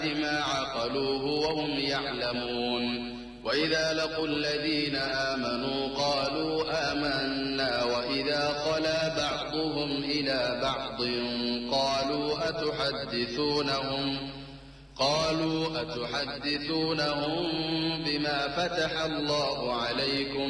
ما عقلوه وهم يعلمون. وإذا لقوا الذين آمنوا قالوا آمنا وإذا خلا بعضهم إلى بعض قالوا أتحدثونهم بما فتح الله عليكم